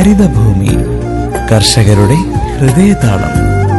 ഹരിതഭൂമി കർഷകരുടെ ഹൃദയതാളം.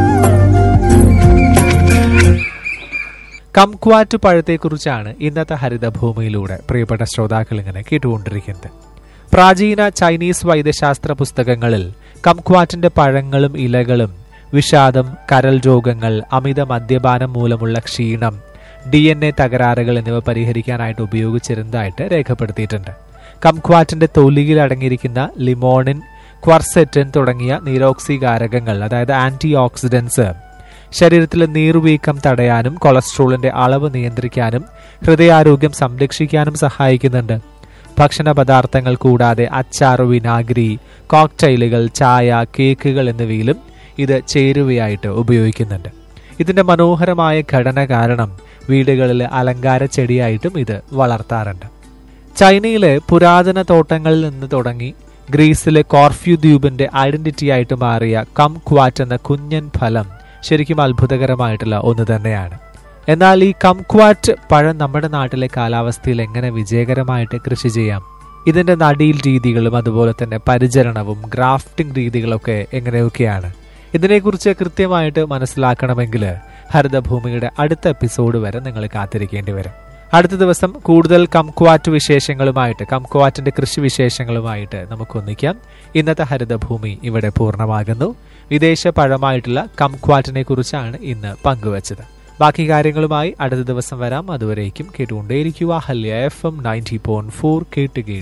കംക്വാറ്റ് പഴത്തെക്കുറിച്ചാണ് ഇന്നത്തെ ഹരിതഭൂമിയിലൂടെ പ്രിയപ്പെട്ട ശ്രോതാക്കൾ ഇങ്ങനെ കേട്ടുകൊണ്ടിരിക്കുന്നത്. പ്രാചീന ചൈനീസ് വൈദ്യശാസ്ത്ര പുസ്തകങ്ങളിൽ കംക്വാറ്റിന്റെ പഴങ്ങളും ഇലകളും വിഷാദം, കരൾ രോഗങ്ങൾ, അമിത മദ്യപാനം മൂലമുള്ള ക്ഷീണം, DNA തകരാറുകൾ എന്നിവ പരിഹരിക്കാനായിട്ട് ഉപയോഗിച്ചിരുന്നതായിട്ട് രേഖപ്പെടുത്തിയിട്ടുണ്ട്. കംക്വാറ്റിന്റെ തൊലിയിൽ അടങ്ങിയിരിക്കുന്ന ലിമോണിൻ, ക്വർസെറ്റിൻ തുടങ്ങിയ നീരോക്സികാരകങ്ങൾ, അതായത് ആന്റി ഓക്സിഡൻസ്, ശരീരത്തിലെ നീർവീക്കം തടയാനും കൊളസ്ട്രോളിന്റെ അളവ് നിയന്ത്രിക്കാനും ഹൃദയാരോഗ്യം സംരക്ഷിക്കാനും സഹായിക്കുന്നുണ്ട്. ഭക്ഷണ പദാർത്ഥങ്ങൾ കൂടാതെ അച്ചാർ, വിനാഗിരി, കോക്ടെയിലുകൾ, ചായ, കേക്കുകൾ എന്നിവയിലും ഇത് ചേരുവയായിട്ട് ഉപയോഗിക്കുന്നുണ്ട്. ഇതിന്റെ മനോഹരമായ ഘടന കാരണം വീടുകളിൽ അലങ്കാര ചെടിയായിട്ടും ഇത് വളർത്താറുണ്ട്. ചൈനയിലെ പുരാതന തോട്ടങ്ങളിൽ നിന്ന് തുടങ്ങി ഗ്രീസിലെ കോർഫ്യൂ ദ്വീപിന്റെ ഐഡന്റിറ്റി ആയിട്ട് മാറിയ കംക്വാറ്റ് എന്ന കുഞ്ഞൻ ഫലം ശരിക്കും അത്ഭുതകരമായിട്ടുള്ള ഒന്ന് തന്നെയാണ്. എന്നാൽ ഈ കംക്വാറ്റ് പഴം നമ്മുടെ നാട്ടിലെ കാലാവസ്ഥയിൽ എങ്ങനെ വിജയകരമായിട്ട് കൃഷി ചെയ്യാം, ഇതിന്റെ നടീൽ രീതികളും അതുപോലെ തന്നെ പരിചരണവും ഗ്രാഫ്റ്റിംഗ് രീതികളൊക്കെ എങ്ങനെയൊക്കെയാണ്, ഇതിനെക്കുറിച്ച് കൃത്യമായിട്ട് മനസ്സിലാക്കണമെങ്കിൽ ഹരിതഭൂമിയുടെ അടുത്ത എപ്പിസോഡ് വരെ നിങ്ങൾ കാത്തിരിക്കേണ്ടി വരും. അടുത്ത ദിവസം കൂടുതൽ കംക്വാറ്റ് വിശേഷങ്ങളുമായിട്ട്, കംക്വാറ്റിന്റെ കൃഷി വിശേഷങ്ങളുമായിട്ട് നമുക്ക് ഒന്നിക്കാം. ഇന്നത്തെ ഹരിതഭൂമി ഇവിടെ പൂർണ്ണമാകുന്നു. വിദേശ പഴമായിട്ടുള്ള കംക്വാറ്റിനെ കുറിച്ചാണ് ഇന്ന് പങ്കുവച്ചത്. ബാക്കി കാര്യങ്ങളുമായി അടുത്ത ദിവസം വരാം. അതുവരേക്കും കേട്ടുകൊണ്ടേയിരിക്കുക. ഹല്യ FM 90.4 കേട്ടുകേട്ട്